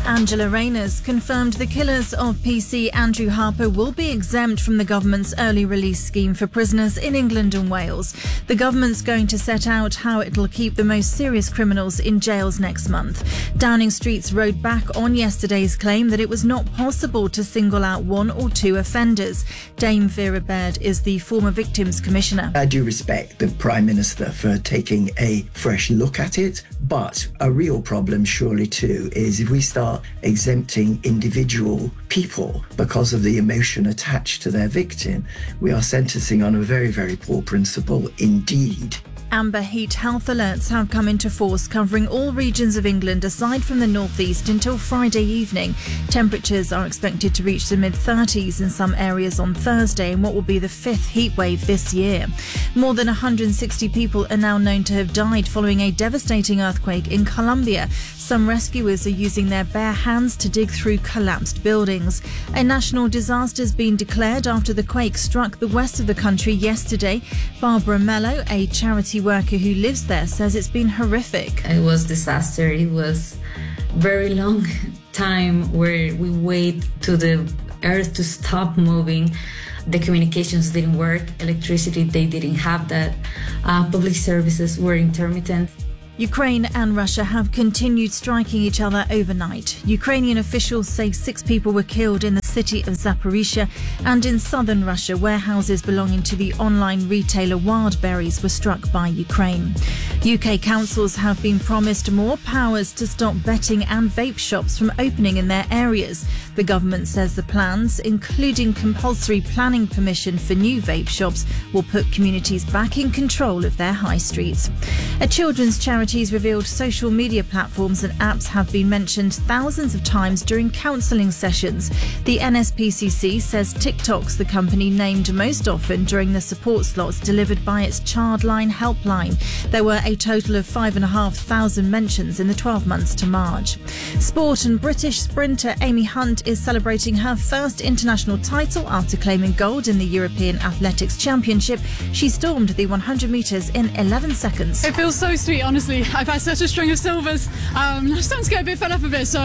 Angela Rayner's confirmed the killers of PC Andrew Harper will be exempt from the government's early release scheme for prisoners in England and Wales. The government's going to set out how it'll keep the most serious criminals in jails next month. Downing Street's rode back on yesterday's claim that it was not possible to single out one or two offenders. Dame Vera Baird is the former Victims Commissioner. I do respect the Prime Minister for taking a fresh look at it, but a real problem surely too is if we start exempting individual people because of the emotion attached to their victim, we are sentencing on a very, very poor principle indeed. Amber heat health alerts have come into force, covering all regions of England aside from the northeast until Friday evening. Temperatures are expected to reach the mid-30s in some areas on Thursday in what will be the fifth heat wave this year. More than 160 people are now known to have died following a devastating earthquake in Colombia. Some rescuers are using their bare hands to dig through collapsed buildings. A national disaster has been declared after the quake struck the west of the country yesterday. Barbara Mello, a charity worker who lives there, says it's been horrific. It was disaster. It was very long time where we wait to the earth to stop moving. The communications didn't work. Electricity, they didn't have that. Public services were intermittent. Ukraine and Russia have continued striking each other overnight. Ukrainian officials say 6 people were killed in the city of Zaporizhia, and in southern Russia, warehouses belonging to the online retailer Wildberries were struck by Ukraine. UK councils have been promised more powers to stop betting and vape shops from opening in their areas. The government says the plans, including compulsory planning permission for new vape shops, will put communities back in control of their high streets. A children's charity has revealed social media platforms and apps have been mentioned thousands of times during counselling sessions. The NSPCC says TikTok's the company named most often during the support slots delivered by its Childline helpline. There were a total of 5,500 mentions in the 12 months to March. Sport, and British sprinter Amy Hunt is celebrating her first international title after claiming gold in the European Athletics Championship. She stormed the 100 metres in 11 seconds. It feels so sweet, honestly. I've had such a string of silvers. I'm starting to get a bit fed up a bit, so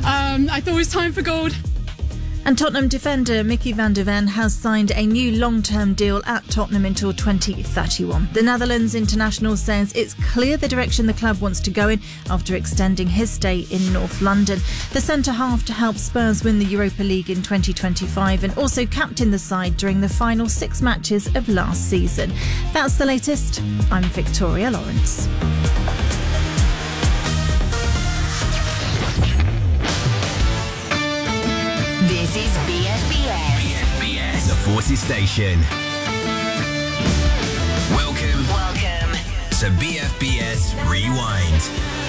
I thought it was time for gold. And Tottenham defender Mickey van der Ven has signed a new long-term deal at Tottenham until 2031. The Netherlands international says it's clear the direction the club wants to go in after extending his stay in North London. The centre-half to help Spurs win the Europa League in 2025 and also captained the side during the final 6 matches of last season. That's the latest. I'm Victoria Lawrence. This is BFBS. BFBS, the Forces Station. Welcome to BFBS Rewind.